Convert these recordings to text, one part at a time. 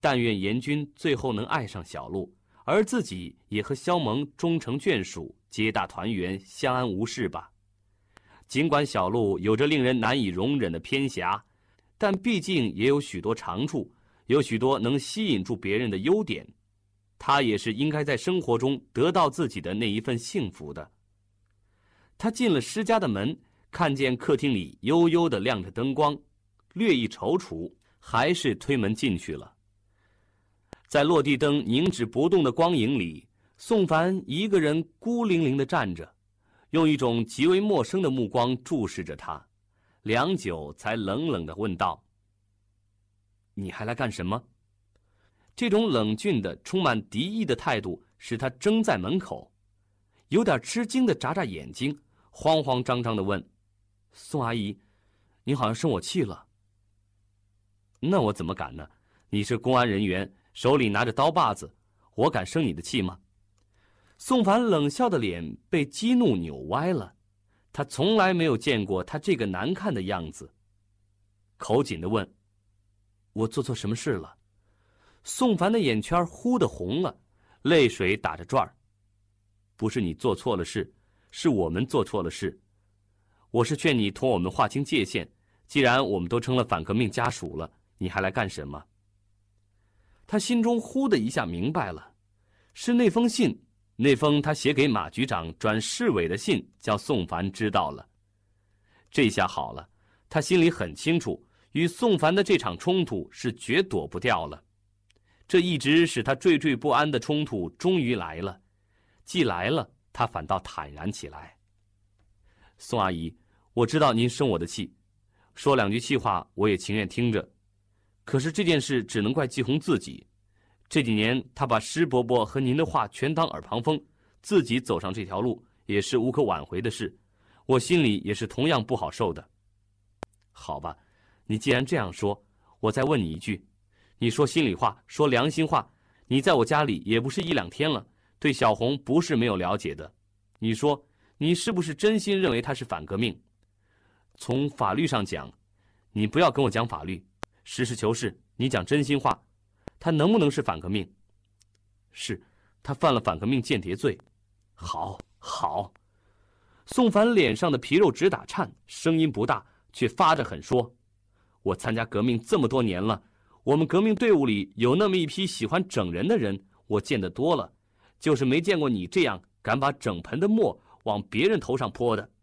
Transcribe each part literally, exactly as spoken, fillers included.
但愿严君最后能爱上小璐，而自己也和萧蒙终成眷属，皆大团圆，相安无事吧。尽管小璐有着令人难以容忍的偏狭，但毕竟也有许多长处，有许多能吸引住别人的优点，他也是应该在生活中得到自己的那一份幸福的。他进了施家的门，看见客厅里悠悠地亮着灯光，略一踌躇，还是推门进去了。在落地灯凝止不动的光影里，宋凡一个人孤零零地站着，用一种极为陌生的目光注视着他，良久才冷冷地问道：“你还来干什么？”这种冷峻的、充满敌意的态度使他怔在门口，有点吃惊地眨眨眼睛，慌慌张张地问：“宋阿姨，你好像生我气了。”“那我怎么敢呢？你是公安人员，手里拿着刀把子，我敢生你的气吗？”宋凡冷笑的脸被激怒扭歪了，他从来没有见过他这个难看的样子，口紧地问：“我做错什么事了？”宋凡的眼圈忽地红了，泪水打着转儿。“不是你做错了事，是我们做错了事。我是劝你同我们划清界限，既然我们都成了反革命家属了，你还来干什么？”他心中忽的一下明白了，是那封信，那封他写给马局长转市委的信，叫宋凡知道了。这下好了，他心里很清楚，与宋凡的这场冲突是绝躲不掉了。这一直使他惴惴不安的冲突终于来了，既来了，他反倒坦然起来。“宋阿姨，我知道您生我的气，说两句气话我也情愿听着，可是这件事只能怪季红自己。这几年他把施伯伯和您的话全当耳旁风，自己走上这条路也是无可挽回的事，我心里也是同样不好受的。”“好吧，你既然这样说，我再问你一句，你说心里话，说良心话，你在我家里也不是一两天了，对小红不是没有了解的。你说，你是不是真心认为他是反革命？从法律上讲，你不要跟我讲法律，实事求是，你讲真心话，他能不能是反革命？”“是，他犯了反革命间谍罪。”“好，好。”宋凡脸上的皮肉直打颤，声音不大，却发着狠说：“我参加革命这么多年了，我们革命队伍里有那么一批喜欢整人的人，我见得多了，就是没见过你这样敢把整盆的墨往别人头上泼的。”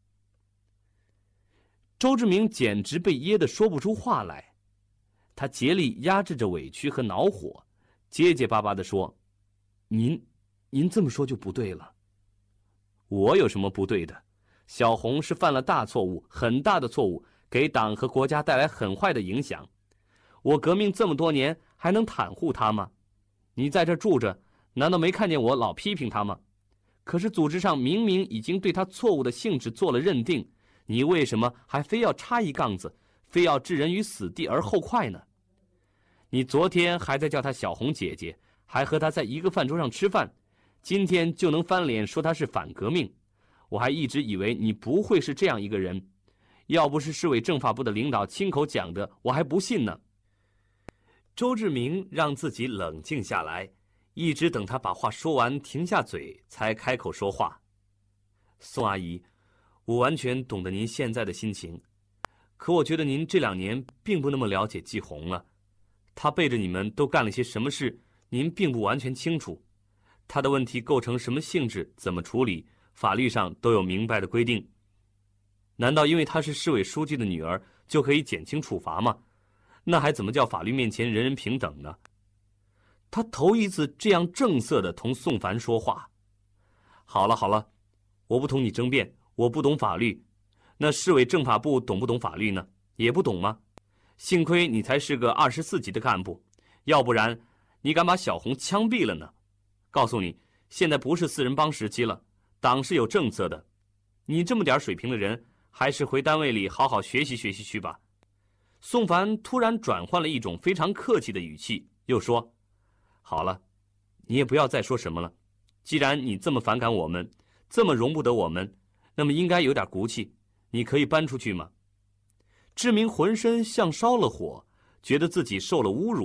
周志明简直被噎得说不出话来，他竭力压制着委屈和恼火，结结巴巴地说：“您，您这么说就不对了。”“我有什么不对的？小红是犯了大错误，很大的错误，给党和国家带来很坏的影响。我革命这么多年，还能袒护他吗？你在这住着，难道没看见我老批评他吗？可是组织上明明已经对他错误的性质做了认定，你为什么还非要插一杠子，非要置人于死地而后快呢？你昨天还在叫他小红姐姐，还和他在一个饭桌上吃饭，今天就能翻脸说他是反革命。我还一直以为你不会是这样一个人，要不是市委政法部的领导亲口讲的，我还不信呢。”周志明让自己冷静下来，一直等他把话说完停下嘴，才开口说话：“宋阿姨，我完全懂得您现在的心情，可我觉得您这两年并不那么了解季红了。他背着你们都干了些什么事，您并不完全清楚。他的问题构成什么性质，怎么处理，法律上都有明白的规定。难道因为他是市委书记的女儿，就可以减轻处罚吗？那还怎么叫法律面前人人平等呢？”他头一次这样正色地同宋凡说话。“好了好了，我不同你争辩，我不懂法律。那市委政法部懂不懂法律呢？也不懂吗？幸亏你才是个二十四级的干部，要不然你敢把小红枪毙了呢？告诉你，现在不是四人帮时期了，党是有政策的。你这么点水平的人，还是回单位里好好学习学习去吧。”宋凡突然转换了一种非常客气的语气，又说：“好了，你也不要再说什么了。既然你这么反感我们，这么容不得我们，那么应该有点骨气，你可以搬出去吗？”志明浑身像烧了火，觉得自己受了侮辱，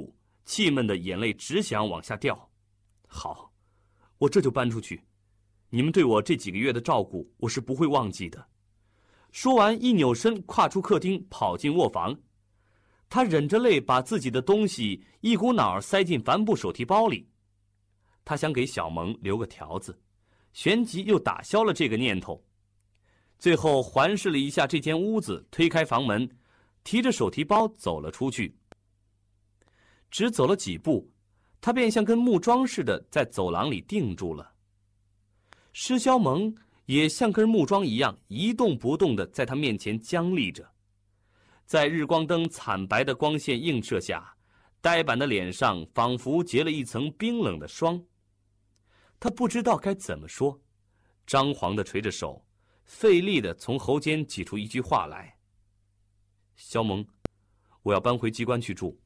气闷的眼泪只想往下掉。好，我这就搬出去。你们对我这几个月的照顾，我是不会忘记的。说完，一扭身跨出客厅，跑进卧房。他忍着泪，把自己的东西一股脑儿塞进帆布手提包里。他想给小萌留个条子，旋即又打消了这个念头。最后环视了一下这间屋子，推开房门，提着手提包走了出去。只走了几步，他便像跟木桩似的在走廊里定住了。施肖萌也像根木桩一样一动不动地在他面前僵立着，在日光灯惨白的光线映射下，呆板的脸上仿佛结了一层冰冷的霜。他不知道该怎么说，张皇地捶着手，费力地从喉间挤出一句话来：肖萌，我要搬回机关去住。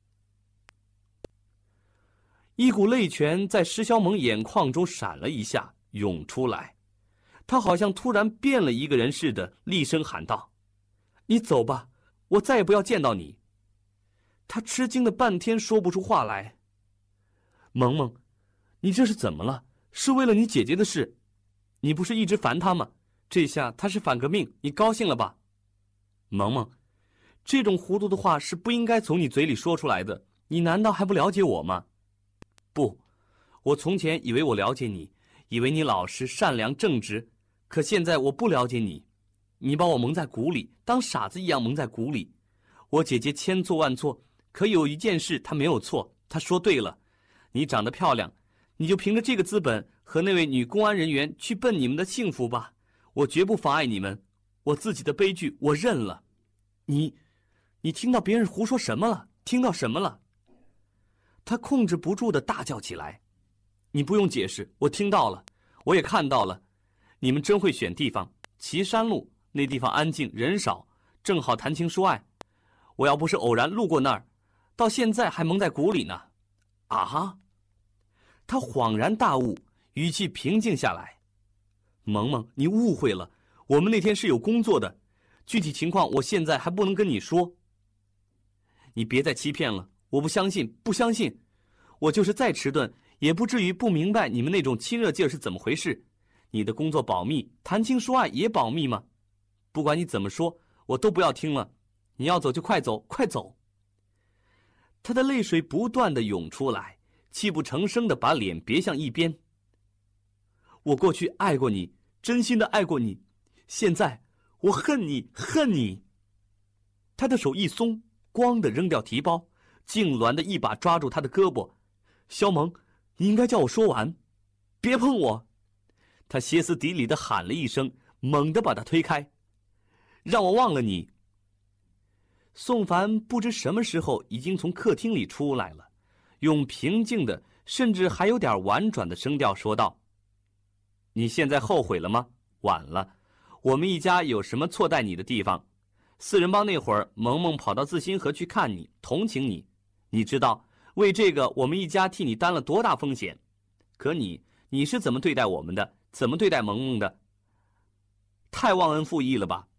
一股泪泉在施肖萌眼眶中闪了一下，涌出来。他好像突然变了一个人似的，厉声喊道：你走吧，我再也不要见到你。他吃惊的半天说不出话来。萌萌，你这是怎么了？是为了你姐姐的事？你不是一直烦她吗？这下她是反革命，你高兴了吧？萌萌，这种糊涂的话是不应该从你嘴里说出来的，你难道还不了解我吗？不，我从前以为我了解你，以为你老实善良正直，可现在我不了解你，你把我蒙在鼓里，当傻子一样蒙在鼓里。我姐姐千错万错，可有一件事她没有错，她说对了，你长得漂亮，你就凭着这个资本和那位女公安人员去奔你们的幸福吧，我绝不妨碍你们，我自己的悲剧我认了。你，你听到别人胡说什么了？听到什么了？他控制不住地大叫起来。你不用解释，我听到了，我也看到了。你们真会选地方，岐山路那地方安静人少，正好谈情说爱。我要不是偶然路过那儿，到现在还蒙在鼓里呢。啊！他恍然大悟，语气平静下来。萌萌，你误会了，我们那天是有工作的，具体情况我现在还不能跟你说。你别再欺骗了，我不相信，不相信。我就是再迟钝，也不至于不明白你们那种亲热劲儿是怎么回事。你的工作保密，谈情说爱也保密吗？不管你怎么说，我都不要听了。你要走就快走，快走。他的泪水不断地涌出来，泣不成声地把脸别向一边。我过去爱过你，真心地爱过你，现在我恨你，恨你。他的手一松，咣地扔掉提包，痉挛的一把抓住他的胳膊。肖萌，你应该叫我说完，别碰我。他歇斯底里地喊了一声，猛地把他推开，让我忘了你。宋凡不知什么时候已经从客厅里出来了，用平静的甚至还有点婉转的声调说道：你现在后悔了吗？晚了，我们一家有什么错待你的地方？四人帮那会儿，萌萌跑到自新河去看你，同情你，你知道为这个我们一家替你担了多大风险。可你你是怎么对待我们的，怎么对待萌萌的？太忘恩负义了吧。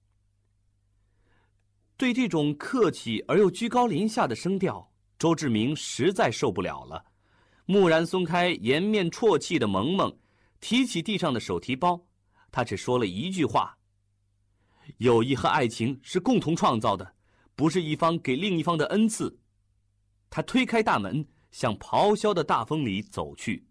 对这种客气而又居高临下的声调，周志明实在受不了了，蓦然松开颜面啜泣的萌萌，提起地上的手提包，他只说了一句话：友谊和爱情是共同创造的，不是一方给另一方的恩赐。他推开大门，向咆哮的大风里走去。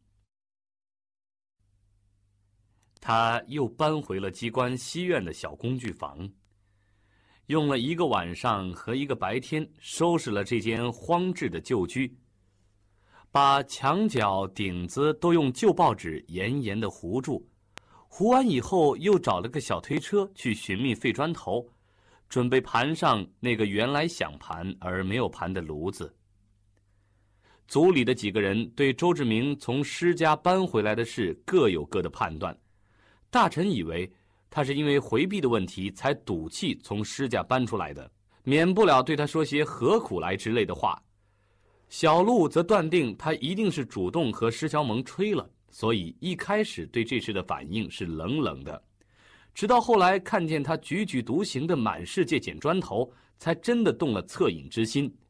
他又搬回了机关西院的小工具房，用了一个晚上和一个白天收拾了这间荒置的旧居，把墙角顶子都用旧报纸严严地糊住。糊完以后，又找了个小推车去寻觅废砖头，准备盘上那个原来想盘而没有盘的炉子。组里的几个人对周志明从施家搬回来的事各有各的判断。大臣以为他是因为回避的问题才赌气从施家搬出来的，免不了对他说些何苦来之类的话。小陆则断定他一定是主动和施小萌吹了，所以一开始对这事的反应是冷冷的，直到后来看见他踽踽独行的满世界捡砖头，才真的动了恻隐之心。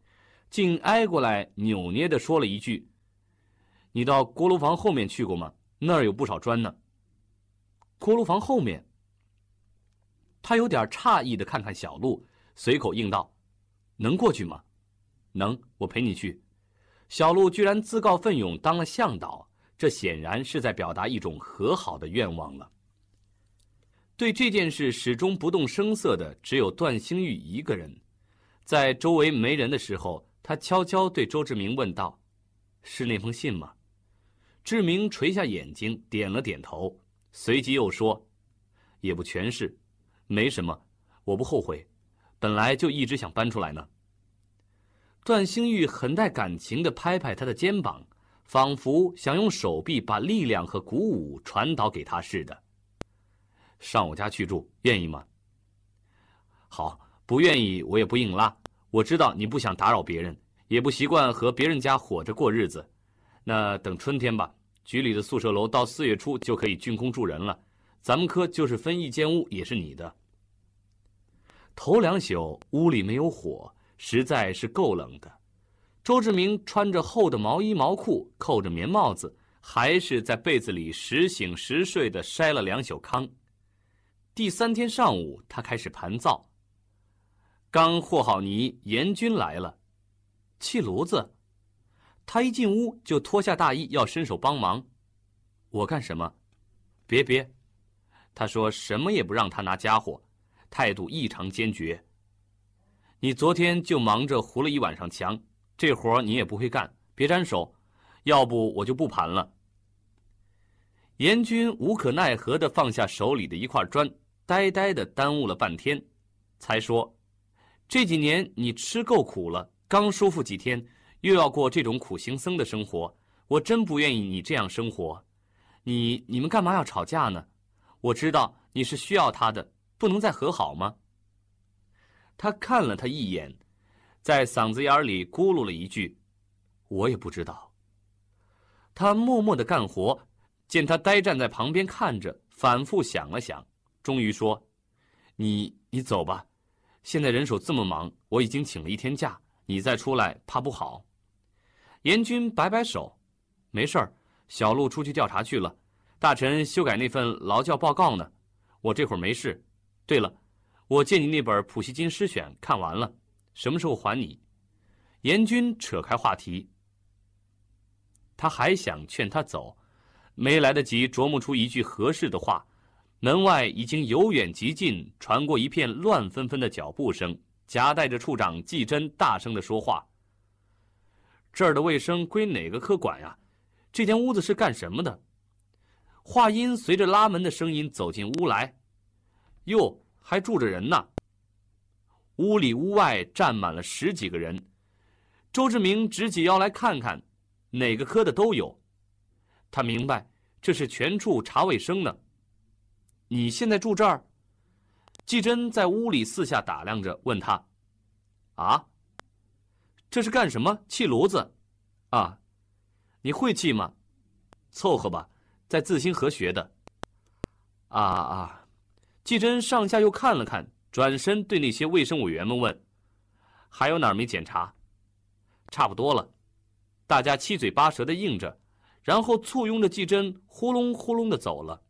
竟挨过来扭捏地说了一句：“你到锅炉房后面去过吗？那儿有不少砖呢。”锅炉房后面。他有点诧异地看看小路，随口应道：“能过去吗？”“能，我陪你去。”小路居然自告奋勇当了向导，这显然是在表达一种和好的愿望了。对这件事始终不动声色的只有段兴玉一个人。在周围没人的时候，他悄悄对周志明问道：“是那封信吗？”志明垂下眼睛，点了点头，随即又说：“也不全是，没什么，我不后悔，本来就一直想搬出来呢。”段兴玉很带感情地拍拍他的肩膀，仿佛想用手臂把力量和鼓舞传导给他似的。“上我家去住，愿意吗？”“好，不愿意我也不硬拉。我知道你不想打扰别人，也不习惯和别人家伙着过日子。那等春天吧，局里的宿舍楼到四月初就可以竣工住人了，咱们科就是分一间屋也是你的。”头两宿屋里没有火，实在是够冷的。周志明穿着厚的毛衣毛裤，扣着棉帽子，还是在被子里时醒时睡地筛了两宿糠。第三天上午，他开始盘灶。刚和好泥，严军来了。“砌炉子。”他一进屋就脱下大衣要伸手帮忙。“我干什么？”“别别。”他说什么也不让他拿家伙，态度异常坚决。“你昨天就忙着糊了一晚上墙，这活你也不会干，别沾手，要不我就不盘了。”严军无可奈何地放下手里的一块砖，呆呆地耽误了半天，才说：“这几年你吃够苦了，刚舒服几天，又要过这种苦行僧的生活，我真不愿意你这样生活。你你们干嘛要吵架呢？我知道你是需要他的，不能再和好吗？”他看了他一眼，在嗓子眼里咕噜了一句：“我也不知道。”他默默地干活，见他呆站在旁边看着，反复想了想，终于说：“你你走吧，现在人手这么忙，我已经请了一天假，你再出来怕不好。”严军摆摆手：“没事儿，小路出去调查去了，大臣修改那份劳教报告呢，我这会儿没事。对了，我借你那本《普希金诗选》看完了，什么时候还你？”严军扯开话题。他还想劝他走，没来得及琢磨出一句合适的话，门外已经由远及近传过一片乱纷纷的脚步声，夹带着处长季真大声地说话：“这儿的卫生归哪个科管呀？这间屋子是干什么的？”话音随着拉门的声音走进屋来。“哟，还住着人呢。”屋里屋外站满了十几个人。周志明直起腰来看看，哪个科的都有。他明白这是全处查卫生呢。“你现在住这儿？”季真在屋里四下打量着，问他：“啊，这是干什么？砌炉子？啊，你会砌吗？凑合吧，在自兴河学的。”“啊啊！”季真上下又看了看，转身对那些卫生委员们问：“还有哪儿没检查？”“差不多了。”大家七嘴八舌地应着，然后簇拥着季真呼隆呼隆地走了。